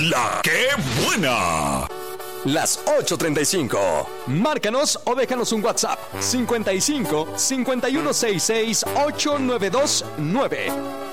La que buena. Las 8:35. Márcanos o déjanos un WhatsApp. 55 5166 8929.